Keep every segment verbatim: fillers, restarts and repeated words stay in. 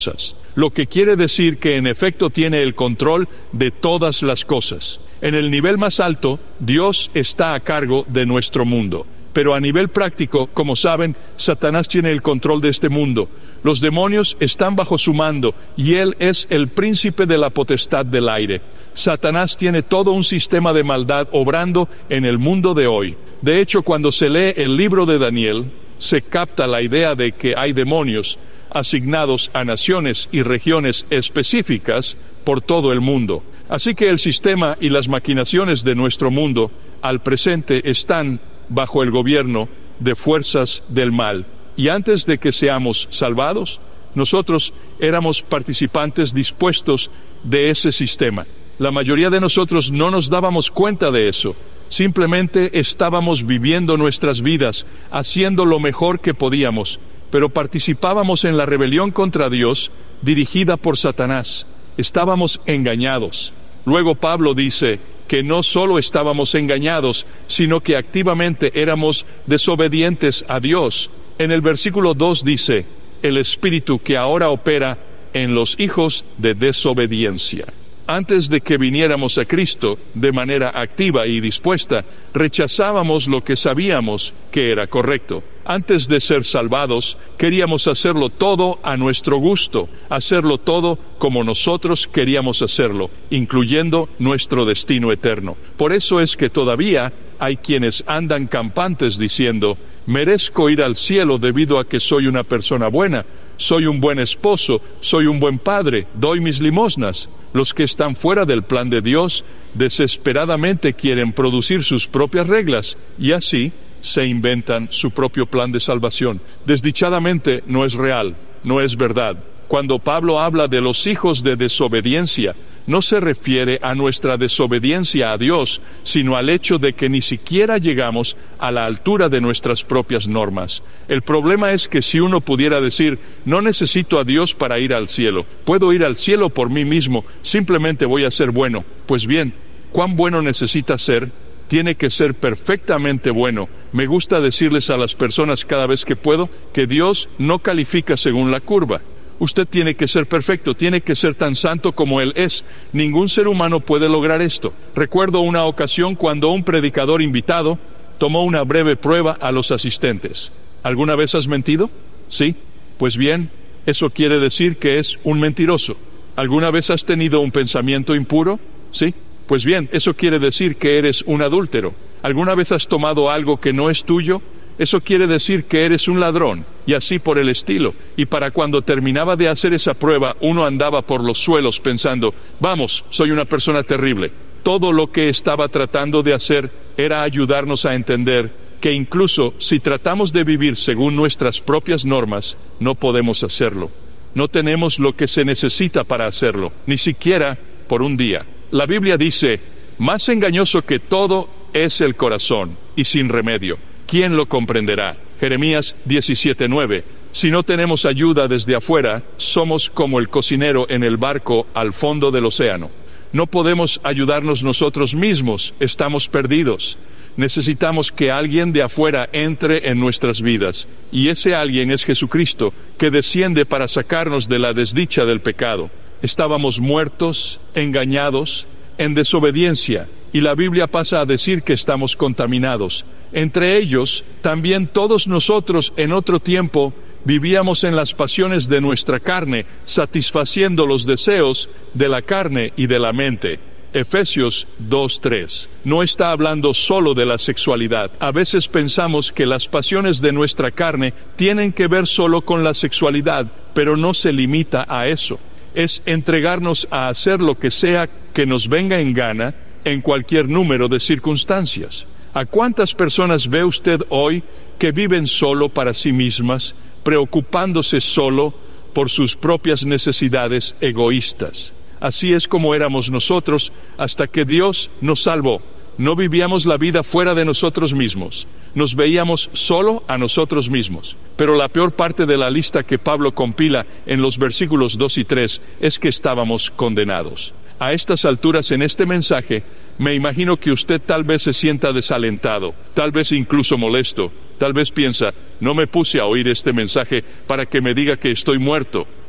lo que quiere decir que en efecto tiene el control de todas las cosas. En el nivel más alto, Dios está a cargo de nuestro mundo. Pero a nivel práctico, como saben, Satanás tiene el control de este mundo. Los demonios están bajo su mando y él es el príncipe de la potestad del aire. Satanás tiene todo un sistema de maldad obrando en el mundo de hoy. De hecho, cuando se lee el libro de Daniel, se capta la idea de que hay demonios asignados a naciones y regiones específicas por todo el mundo. Así que el sistema y las maquinaciones de nuestro mundo al presente están bajo el gobierno de fuerzas del mal. Y antes de que seamos salvados, nosotros éramos participantes dispuestos de ese sistema. La mayoría de nosotros no nos dábamos cuenta de eso. Simplemente estábamos viviendo nuestras vidas, haciendo lo mejor que podíamos, pero participábamos en la rebelión contra Dios, dirigida por Satanás. Estábamos engañados. Luego Pablo dice que no solo estábamos engañados, sino que activamente éramos desobedientes a Dios. En el versículo dos dice, el espíritu que ahora opera en los hijos de desobediencia. Antes de que viniéramos a Cristo de manera activa y dispuesta, rechazábamos lo que sabíamos que era correcto. Antes de ser salvados, queríamos hacerlo todo a nuestro gusto, hacerlo todo como nosotros queríamos hacerlo, incluyendo nuestro destino eterno. Por eso es que todavía hay quienes andan campantes diciendo, merezco ir al cielo debido a que soy una persona buena, soy un buen esposo, soy un buen padre, doy mis limosnas. Los que están fuera del plan de Dios desesperadamente quieren producir sus propias reglas y así se inventan su propio plan de salvación. Desdichadamente no es real, no es verdad. Cuando Pablo habla de los hijos de desobediencia, no se refiere a nuestra desobediencia a Dios, sino al hecho de que ni siquiera llegamos a la altura de nuestras propias normas. El problema es que si uno pudiera decir, no necesito a Dios para ir al cielo, puedo ir al cielo por mí mismo, simplemente voy a ser bueno. Pues bien, ¿cuán bueno necesita ser? Tiene que ser perfectamente bueno. Me gusta decirles a las personas cada vez que puedo que Dios no califica según la curva. Usted tiene que ser perfecto, tiene que ser tan santo como Él es. Ningún ser humano puede lograr esto. Recuerdo una ocasión cuando un predicador invitado tomó una breve prueba a los asistentes. ¿Alguna vez has mentido? Sí. Pues bien, eso quiere decir que es un mentiroso. ¿Alguna vez has tenido un pensamiento impuro? Sí. Pues bien, eso quiere decir que eres un adúltero. ¿Alguna vez has tomado algo que no es tuyo? Eso quiere decir que eres un ladrón, y así por el estilo. Y para cuando terminaba de hacer esa prueba, uno andaba por los suelos pensando, vamos, soy una persona terrible. Todo lo que estaba tratando de hacer era ayudarnos a entender que incluso si tratamos de vivir según nuestras propias normas, no podemos hacerlo. No tenemos lo que se necesita para hacerlo, ni siquiera por un día. La Biblia dice, más engañoso que todo es el corazón, y sin remedio. ¿Quién lo comprenderá? Jeremías diecisiete nueve. Si no tenemos ayuda desde afuera, somos como el cocinero en el barco al fondo del océano. No podemos ayudarnos nosotros mismos, estamos perdidos. Necesitamos que alguien de afuera entre en nuestras vidas, y ese alguien es Jesucristo, que desciende para sacarnos de la desdicha del pecado. Estábamos muertos, engañados, en desobediencia, y la Biblia pasa a decir que estamos contaminados. Entre ellos, también todos nosotros en otro tiempo vivíamos en las pasiones de nuestra carne, satisfaciendo los deseos de la carne y de la mente. Efesios dos tres. No está hablando solo de la sexualidad. A veces pensamos que las pasiones de nuestra carne tienen que ver solo con la sexualidad, pero no se limita a eso. Es entregarnos a hacer lo que sea que nos venga en gana en cualquier número de circunstancias. ¿A cuántas personas ve usted hoy que viven solo para sí mismas, preocupándose solo por sus propias necesidades egoístas? Así es como éramos nosotros hasta que Dios nos salvó. No vivíamos la vida fuera de nosotros mismos. Nos veíamos solo a nosotros mismos. Pero la peor parte de la lista que Pablo compila en los versículos dos y tres es que estábamos condenados. A estas alturas en este mensaje, me imagino que usted tal vez se sienta desalentado, tal vez incluso molesto, tal vez piensa, no me puse a oír este mensaje para que me diga que estoy muerto.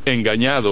engañado